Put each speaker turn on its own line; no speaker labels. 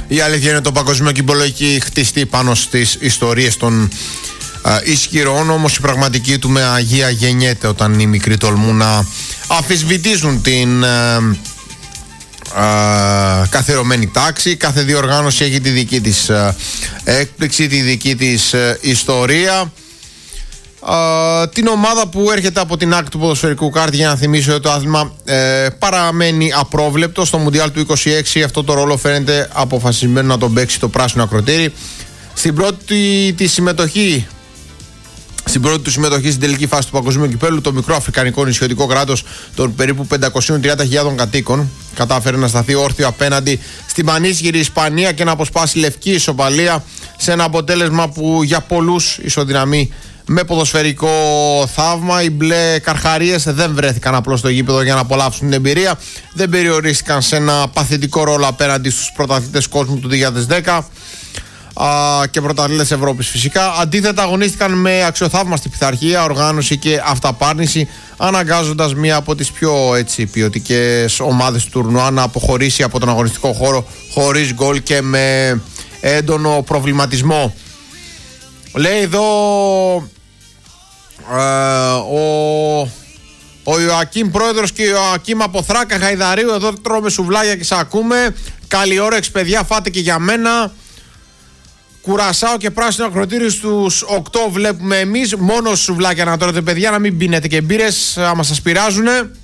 Η αλήθεια είναι το παγκοσμίο κύπελλο έχει χτιστεί πάνω στις ιστορίες των ισχυρών, όμως η πραγματική του με αγία γεννιέται όταν οι μικροί τολμούν να αμφισβητήσουν την καθιερωμένη τάξη. Κάθε διοργάνωση έχει τη δική της έκπληξη, τη δική της ιστορία. Την ομάδα που έρχεται από την άκρη του ποδοσφαιρικού κάρτη, για να θυμίσω ότι το άθλημα παραμένει απρόβλεπτο. Στο Μουντιάλ του 26 αυτό το ρόλο φαίνεται αποφασισμένο να τον παίξει το πράσινο ακροτήρι. Στην πρώτη του συμμετοχή στην τελική φάση του παγκοσμίου κυπέλλου, το μικρό αφρικανικό νησιωτικό κράτος των περίπου 530.000 κατοίκων κατάφερε να σταθεί όρθιο απέναντι στην πανίσχυρη Ισπανία και να αποσπάσει λευκή ισοπαλία σε ένα αποτέλεσμα που για πολλούς ισοδυναμεί με ποδοσφαιρικό θαύμα. Οι μπλε καρχαρίες δεν βρέθηκαν απλώς στο γήπεδο για να απολαύσουν την εμπειρία, δεν περιορίστηκαν σε ένα παθητικό ρόλο απέναντι στους πρωταθλητές κόσμου του 2010 και πρωταθλητές Ευρώπης φυσικά. Αντίθετα, αγωνίστηκαν με αξιοθαύμαστη πειθαρχία, οργάνωση και αυταπάρνηση, αναγκάζοντας μία από τις πιο ποιοτικές ομάδες του τουρνουά να αποχωρήσει από τον αγωνιστικό χώρο χωρίς γκολ και με έντονο προβληματισμό. Λέει εδώ ο Ιωακίμ πρόεδρος και ο Ιωακίμ από Θράκα Χαϊδαρίου. Εδώ τρώμε σουβλάκια και σας ακούμε. Καλή όρεξη παιδιά, φάτε και για μένα. Κουρασάω και πράσινο ακροτήριο στους 8 βλέπουμε εμείς. Μόνο σουβλάκια να τρώτε παιδιά, να μην πίνετε και μπύρες άμα σας πειράζουνε.